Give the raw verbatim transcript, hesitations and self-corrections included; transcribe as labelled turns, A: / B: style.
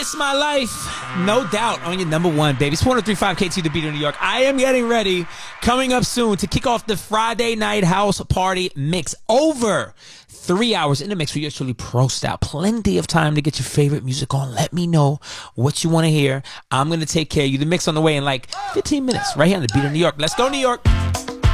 A: It's My Life, no doubt, on your number one, baby. It's one oh three point five K T, The Beat in New York. I am getting ready, coming up soon, to kick off the Friday Night House Party Mix. Over three hours in the mix for yours truly, Pro Style. Plenty of time to get your favorite music on. Let me know what you want to hear. I'm going to take care of you. The mix on the way in like fifteen minutes, right here on The Beat in New York. Let's go, New York.